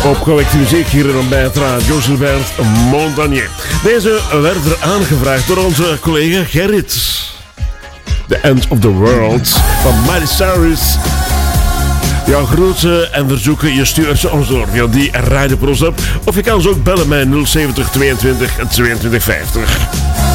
Opgewekte muziek hier in ontbijt Radio Gilbert Montagnier. Deze werd er aangevraagd door onze collega Gerrit. The End of the World van Miley Cyrus. Jouw groeten en verzoeken, je stuurt ze ons door via die Radio Pro Up. Of je kan ze ook bellen met 070 22 22 50.